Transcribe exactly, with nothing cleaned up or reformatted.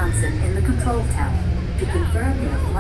Johnson in the control tower to confirm your